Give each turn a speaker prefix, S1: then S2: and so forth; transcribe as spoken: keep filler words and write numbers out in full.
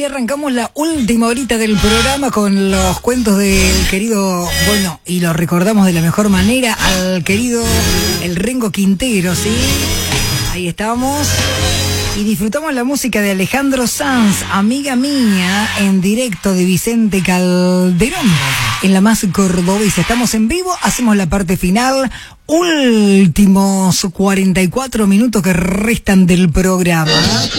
S1: así arrancamos la última horita del programa con los cuentos del querido, bueno, y lo recordamos de la mejor manera, al querido el Rengo Quintero, ¿sí? Ahí estamos. Y disfrutamos la música de Alejandro Sanz, Amiga Mía, en directo de Vicente Calderón, en la más cordobesa. Estamos en vivo, hacemos la parte final, últimos cuarenta y cuatro minutos que restan del programa.